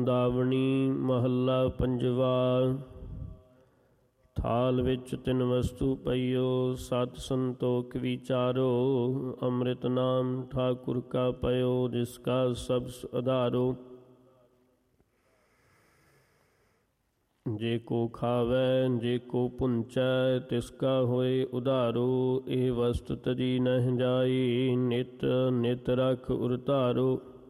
ਵਰਿੰਦਾਵਣੀ ਮਹੱਲਾ ਪੰਜਵਾ। ਥਾਲ ਵਿੱਚ ਤਿੰਨ ਵਸਤੂ ਪਈਓ, ਸਤ ਸੰਤੋਖ ਵਿਚਾਰੋ। ਅੰਮ੍ਰਿਤ ਨਾਮ ਠਾਕੁਰ ਕਾ ਪਇਓ, ਜਿਸ ਕਾ ਸਭ ਆਧਾਰੋ। ਜੇ ਕੋ ਖਾਵੈ ਜੇ ਕੋ ਪੁੰਚੈ, ਤਿਸ ਕਾ ਹੋਏ ਉਧਾਰੋ। ਇਹ ਵਸਤ ਤਜੀ ਨਹਿ ਜਾਈ, ਨਿਤ ਨਿਤ ਰਖ ਉਰਤਾਰੋ।